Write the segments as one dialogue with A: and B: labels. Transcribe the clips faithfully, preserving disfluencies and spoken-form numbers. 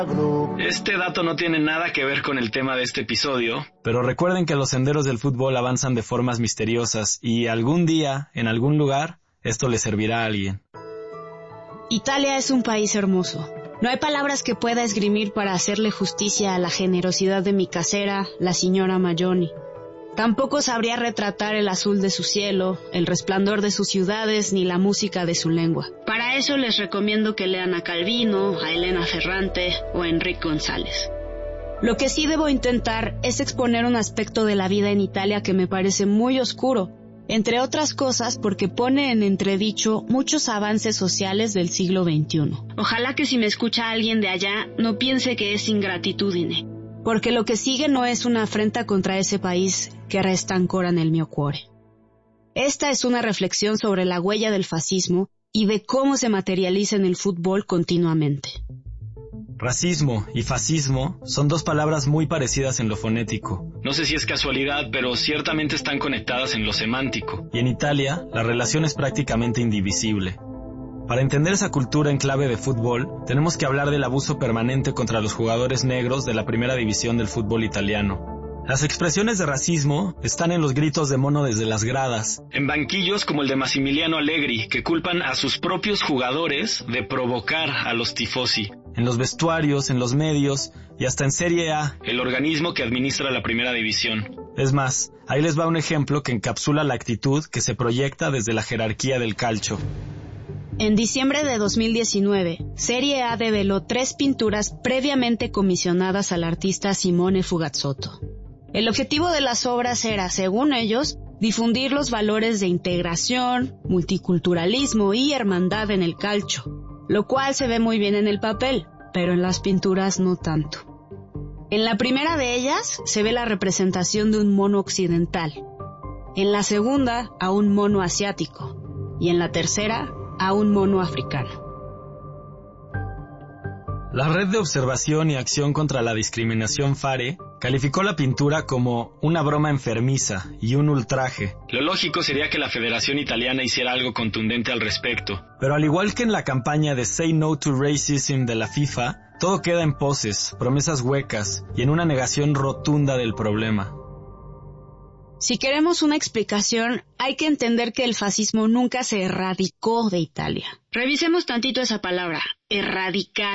A: Este dato no tiene nada que ver con el tema de este episodio.
B: Pero recuerden que los senderos del fútbol avanzan de formas misteriosas y algún día, en algún lugar, esto le servirá a alguien.
C: Italia es un país hermoso. No hay palabras que pueda esgrimir para hacerle justicia a la generosidad de mi casera, la señora Maglioni. Tampoco sabría retratar el azul de su cielo, el resplandor de sus ciudades, ni la música de su lengua. Para eso les recomiendo que lean a Calvino, a Elena Ferrante o a Enrique González. Lo que sí debo intentar es exponer un aspecto de la vida en Italia que me parece muy oscuro, entre otras cosas porque pone en entredicho muchos avances sociales del siglo veintiuno. Ojalá que si me escucha alguien de allá no piense que es ingratitudine, porque lo que sigue no es una afrenta contra ese país que resta ancora nel mio cuore. Esta es una reflexión sobre la huella del fascismo y de cómo se materializa en el fútbol continuamente.
B: Racismo y fascismo son dos palabras muy parecidas en lo fonético.
A: No sé si es casualidad, pero ciertamente están conectadas en lo semántico.
B: Y en Italia, la relación es prácticamente indivisible. Para entender esa cultura en clave de fútbol, tenemos que hablar del abuso permanente contra los jugadores negros de la primera división del fútbol italiano. Las expresiones de racismo están en los gritos de mono desde las gradas,
A: en banquillos como el de Massimiliano Allegri, que culpan a sus propios jugadores de provocar a los tifosi,
B: en los vestuarios, en los medios y hasta en Serie A,
A: el organismo que administra la primera división.
B: Es más, ahí les va un ejemplo que encapsula la actitud que se proyecta desde la jerarquía del calcio.
C: En diciembre de dos mil diecinueve, Serie A develó tres pinturas previamente comisionadas al artista Simone Fugazzotto. El objetivo de las obras era, según ellos, difundir los valores de integración, multiculturalismo y hermandad en el calcio, lo cual se ve muy bien en el papel, pero en las pinturas no tanto. En la primera de ellas se ve la representación de un mono occidental, en la segunda a un mono asiático y en la tercera a un mono africano.
B: La Red de Observación y Acción contra la Discriminación FARE calificó la pintura como una broma enfermiza y un ultraje.
A: Lo lógico sería que la Federación Italiana hiciera algo contundente al respecto.
B: Pero al igual que en la campaña de Say No to Racism de la FIFA, todo queda en poses, promesas huecas y en una negación rotunda del problema.
C: Si queremos una explicación, hay que entender que el fascismo nunca se erradicó de Italia. Revisemos tantito esa palabra, erradicar.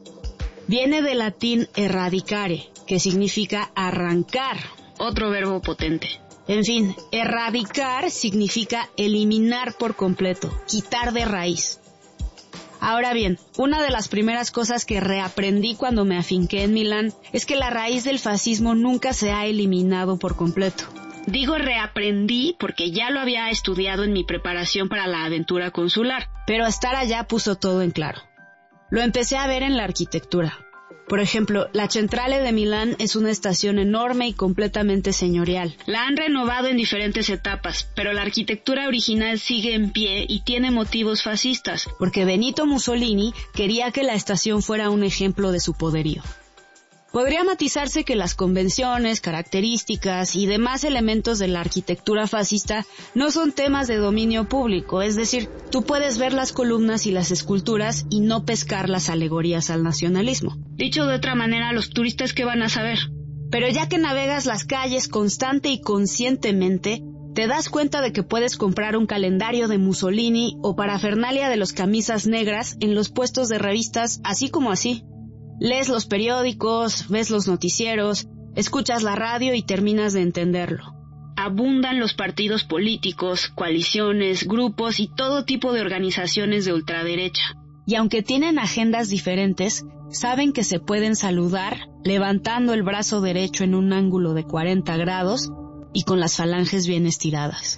C: Viene del latín erradicare, que significa arrancar, otro verbo potente. En fin, erradicar significa eliminar por completo, quitar de raíz. Ahora bien, una de las primeras cosas que reaprendí cuando me afinqué en Milán es que la raíz del fascismo nunca se ha eliminado por completo. Digo reaprendí porque ya lo había estudiado en mi preparación para la aventura consular, pero estar allá puso todo en claro. Lo empecé a ver en la arquitectura. Por ejemplo, la Centrale de Milán es una estación enorme y completamente señorial. La han renovado en diferentes etapas, pero la arquitectura original sigue en pie y tiene motivos fascistas, porque Benito Mussolini quería que la estación fuera un ejemplo de su poderío. Podría matizarse que las convenciones, características y demás elementos de la arquitectura fascista no son temas de dominio público, es decir, tú puedes ver las columnas y las esculturas y no pescar las alegorías al nacionalismo. Dicho de otra manera, los turistas ¿qué van a saber? Pero ya que navegas las calles constante y conscientemente, te das cuenta de que puedes comprar un calendario de Mussolini o parafernalia de los camisas negras en los puestos de revistas así como así. Lees los periódicos, ves los noticieros, escuchas la radio y terminas de entenderlo. Abundan los partidos políticos, coaliciones, grupos y todo tipo de organizaciones de ultraderecha. Y aunque tienen agendas diferentes, saben que se pueden saludar levantando el brazo derecho en un ángulo de cuarenta grados y con las falanges bien estiradas.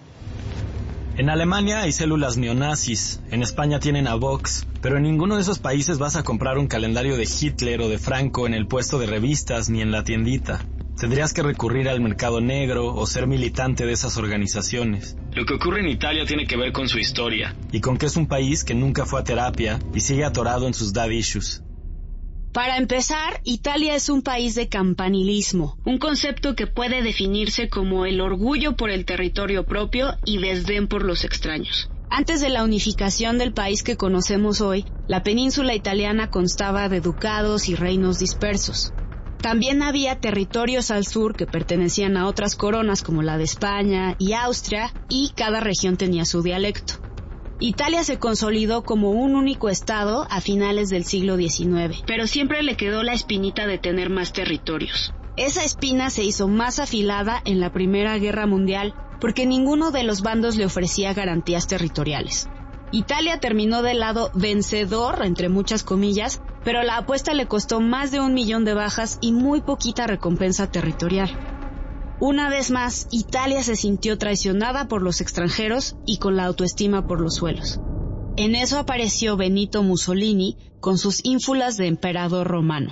B: En Alemania hay células neonazis, en España tienen a Vox, pero en ninguno de esos países vas a comprar un calendario de Hitler o de Franco en el puesto de revistas ni en la tiendita. Tendrías que recurrir al mercado negro o ser militante de esas organizaciones.
A: Lo que ocurre en Italia tiene que ver con su historia.
B: Y con que es un país que nunca fue a terapia y sigue atorado en sus dad issues.
C: Para empezar, Italia es un país de campanilismo, un concepto que puede definirse como el orgullo por el territorio propio y desdén por los extraños. Antes de la unificación del país que conocemos hoy, la península italiana constaba de ducados y reinos dispersos. También había territorios al sur que pertenecían a otras coronas como la de España y Austria, y cada región tenía su dialecto. Italia se consolidó como un único estado a finales del siglo diecinueve, pero siempre le quedó la espinita de tener más territorios. Esa espina se hizo más afilada en la Primera Guerra Mundial porque ninguno de los bandos le ofrecía garantías territoriales. Italia terminó del lado vencedor, entre muchas comillas, pero la apuesta le costó más de un millón de bajas y muy poquita recompensa territorial. Una vez más, Italia se sintió traicionada por los extranjeros y con la autoestima por los suelos. En eso apareció Benito Mussolini con sus ínfulas de emperador romano.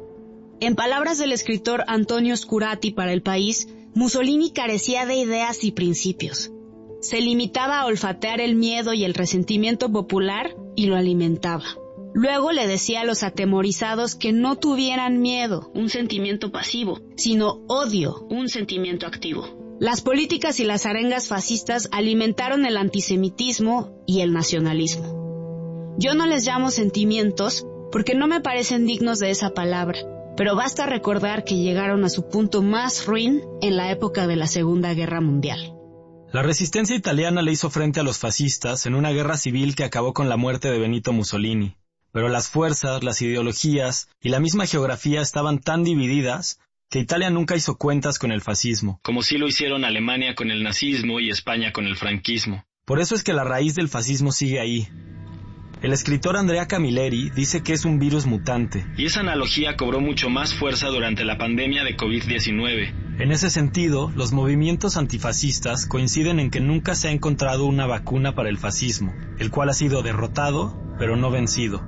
C: En palabras del escritor Antonio Scurati para El País, Mussolini carecía de ideas y principios. Se limitaba a olfatear el miedo y el resentimiento popular y lo alimentaba. Luego le decía a los atemorizados que no tuvieran miedo, un sentimiento pasivo, sino odio, un sentimiento activo. Las políticas y las arengas fascistas alimentaron el antisemitismo y el nacionalismo. Yo no les llamo sentimientos porque no me parecen dignos de esa palabra, pero basta recordar que llegaron a su punto más ruin en la época de la Segunda Guerra Mundial.
B: La resistencia italiana le hizo frente a los fascistas en una guerra civil que acabó con la muerte de Benito Mussolini. Pero las fuerzas, las ideologías y la misma geografía estaban tan divididas que Italia nunca hizo cuentas con el fascismo.
A: Como sí lo hicieron Alemania con el nazismo y España con el franquismo.
B: Por eso es que la raíz del fascismo sigue ahí. El escritor Andrea Camilleri dice que es un virus mutante.
A: Y esa analogía cobró mucho más fuerza durante la pandemia de covid diecinueve.
B: En ese sentido, los movimientos antifascistas coinciden en que nunca se ha encontrado una vacuna para el fascismo, el cual ha sido derrotado, pero no vencido.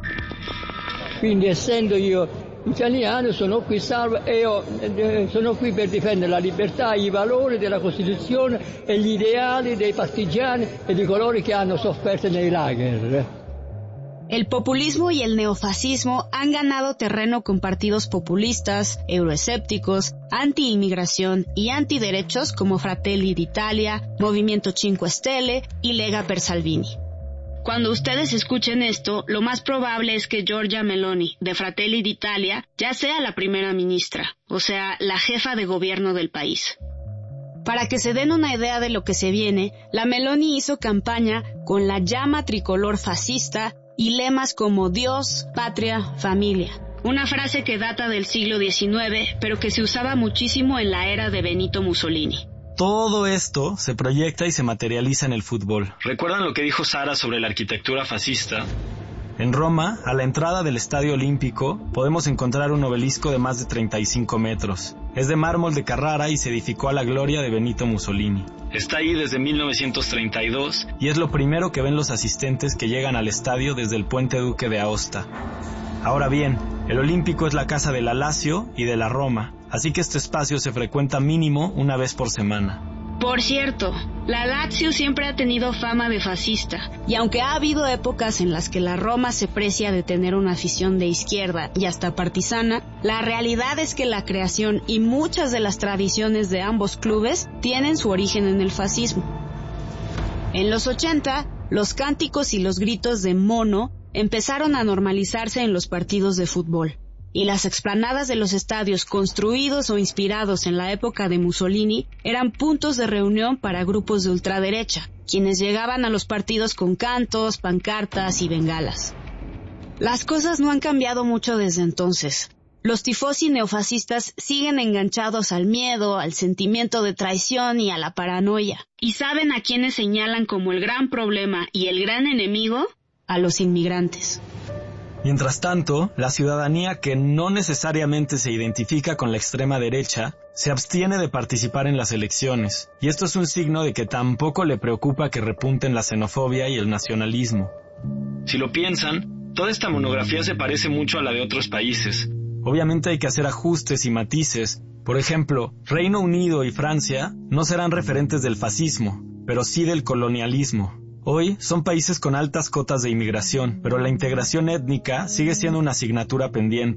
D: Quindi essendo io italiano sono qui salvo e io sono qui per difendere la libertà, i valori della Costituzione e gli ideali dei partigiani e di coloro che hanno sofferto nei lager.
C: El populismo y el neofascismo han ganado terreno con partidos populistas, euroescépticos, anti-inmigración y antiderechos como Fratelli d'Italia, Movimiento Cinque Stelle y Lega per Salvini. Cuando ustedes escuchen esto, lo más probable es que Giorgia Meloni, de Fratelli d'Italia, ya sea la primera ministra, o sea, la jefa de gobierno del país. Para que se den una idea de lo que se viene, la Meloni hizo campaña con la llama tricolor fascista y lemas como Dios, patria, familia. Una frase que data del siglo diecinueve, pero que se usaba muchísimo en la era de Benito Mussolini.
B: Todo esto se proyecta y se materializa en el fútbol.
A: ¿Recuerdan lo que dijo Sara sobre la arquitectura fascista?
B: En Roma, a la entrada del Estadio Olímpico, podemos encontrar un obelisco de más de treinta y cinco metros. Es de mármol de Carrara y se edificó a la gloria de Benito Mussolini.
A: Está ahí desde mil novecientos treinta y dos.
B: Y es lo primero que ven los asistentes que llegan al estadio desde el Puente Duque de Aosta. Ahora bien, el Olímpico es la casa de la Lazio y de la Roma, así que este espacio se frecuenta mínimo una vez por semana.
C: Por cierto, la Lazio siempre ha tenido fama de fascista, y aunque ha habido épocas en las que la Roma se precia de tener una afición de izquierda y hasta partisana, la realidad es que la creación y muchas de las tradiciones de ambos clubes tienen su origen en el fascismo. En los ochenta, los cánticos y los gritos de mono empezaron a normalizarse en los partidos de fútbol. Y las explanadas de los estadios construidos o inspirados en la época de Mussolini eran puntos de reunión para grupos de ultraderecha, quienes llegaban a los partidos con cantos, pancartas y bengalas. Las cosas no han cambiado mucho desde entonces. Los tifosi neofascistas siguen enganchados al miedo, al sentimiento de traición y a la paranoia. ¿Y saben a quiénes señalan como el gran problema y el gran enemigo? A los inmigrantes.
B: Mientras tanto, la ciudadanía que no necesariamente se identifica con la extrema derecha se abstiene de participar en las elecciones, y esto es un signo de que tampoco le preocupa que repunten la xenofobia y el nacionalismo.
A: Si lo piensan, toda esta monografía se parece mucho a la de otros países.
B: Obviamente hay que hacer ajustes y matices. Por ejemplo, Reino Unido y Francia no serán referentes del fascismo, pero sí del colonialismo. Hoy son países con altas cotas de inmigración, pero la integración étnica sigue siendo una asignatura pendiente.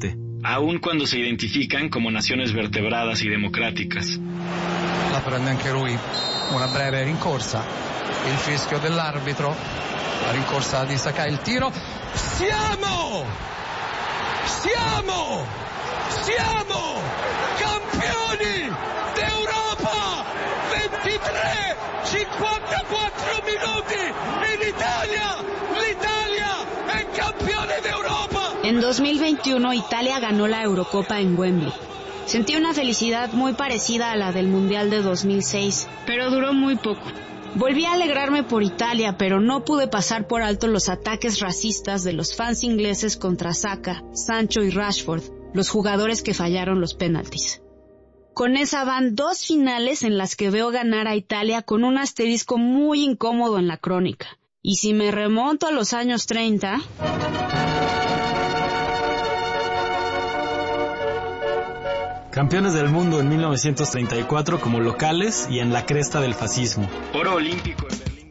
A: aun cuando se identifican como naciones vertebradas y democráticas.
E: La prende anche Rui, una breve rincorsa, il fischio dell'arbitro, la rincorsa di Sakai, il tiro. Siamo! Siamo! Siamo campioni d'Europa! ventitré cinquantaquattro minuti in Italia! L'Italia è campione d'Europa!
C: En dos mil veintiuno, Italia ganó la Eurocopa en Wembley. Sentí una felicidad muy parecida a la del Mundial de dos mil seis, pero duró muy poco. Volví a alegrarme por Italia, pero no pude pasar por alto los ataques racistas de los fans ingleses contra Saka, Sancho y Rashford, los jugadores que fallaron los penaltis. Con esa van dos finales en las que veo ganar a Italia con un asterisco muy incómodo en la crónica. Y si me remonto a los años treinta...
B: Campeones del mundo en mil novecientos treinta y cuatro como locales y en la cresta del fascismo.
A: Oro olímpico en Berlín.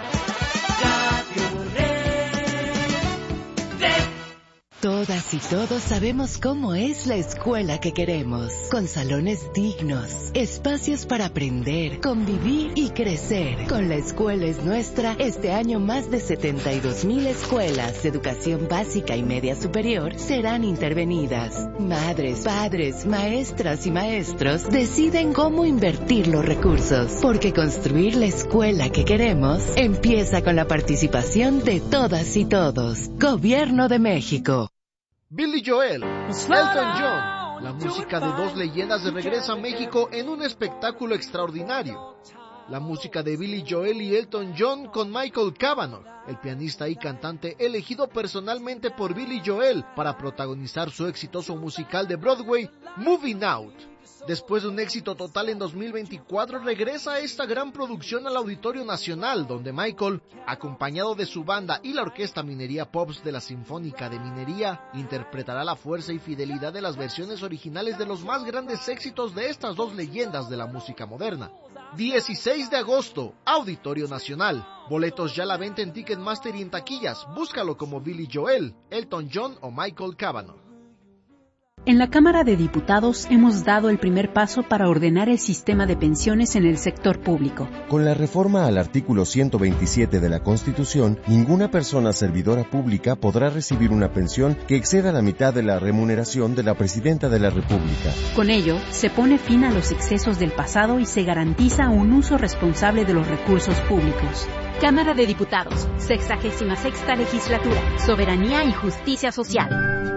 F: Todas y todos sabemos cómo es la escuela que queremos, con salones dignos, espacios para aprender, convivir y crecer. Con La Escuela es Nuestra, este año más de setenta y dos mil escuelas de educación básica y media superior serán intervenidas. Madres, padres, maestras y maestros deciden cómo invertir los recursos, porque construir la escuela que queremos empieza con la participación de todas y todos. Gobierno de México.
G: Billy Joel, Elton John, la música de dos leyendas regresa a México en un espectáculo extraordinario. La música de Billy Joel y Elton John con Michael Cavanaugh, el pianista y cantante elegido personalmente por Billy Joel para protagonizar su exitoso musical de Broadway, Moving Out. Después de un éxito total en dos mil veinticuatro, regresa esta gran producción al Auditorio Nacional, donde Michael, acompañado de su banda y la Orquesta Minería Pops de la Sinfónica de Minería, interpretará la fuerza y fidelidad de las versiones originales de los más grandes éxitos de estas dos leyendas de la música moderna. dieciséis de agosto, Auditorio Nacional. Boletos ya a la venta en Ticketmaster y en taquillas. Búscalo como Billy Joel, Elton John o Michael Cavanaugh.
H: En la Cámara de Diputados hemos dado el primer paso para ordenar el sistema de pensiones en el sector público.
I: Con la reforma al artículo ciento veintisiete de la Constitución, ninguna persona servidora pública podrá recibir una pensión que exceda la mitad de la remuneración de la Presidenta de la República.
H: Con ello, se pone fin a los excesos del pasado y se garantiza un uso responsable de los recursos públicos.
J: Cámara de Diputados, sexagésima sexta legislatura, Soberanía y Justicia Social.